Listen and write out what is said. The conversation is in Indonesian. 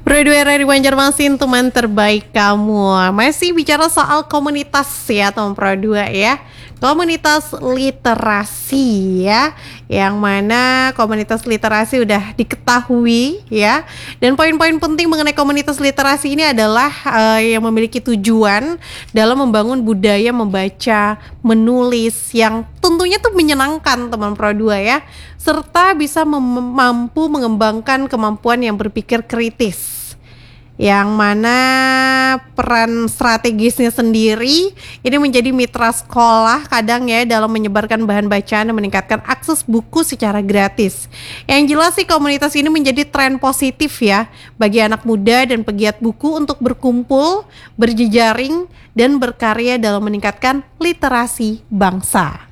Broadway dari Banjarmasin, teman terbaik kamu. Masih bicara soal komunitas ya, teman Pro 2 ya. Komunitas literasi ya, yang mana komunitas literasi udah diketahui ya. Dan poin-poin penting mengenai komunitas literasi ini adalah yang memiliki tujuan dalam membangun budaya membaca, menulis yang tentunya tuh menyenangkan teman Pro 2 ya, serta bisa mampu mengembangkan kemampuan yang berpikir kritis, yang mana peran strategisnya sendiri ini menjadi mitra sekolah kadang ya dalam menyebarkan bahan bacaan dan meningkatkan akses buku secara gratis. Yang jelas sih komunitas ini menjadi tren positif ya bagi anak muda dan pegiat buku untuk berkumpul, berjejaring, dan berkarya dalam meningkatkan literasi bangsa.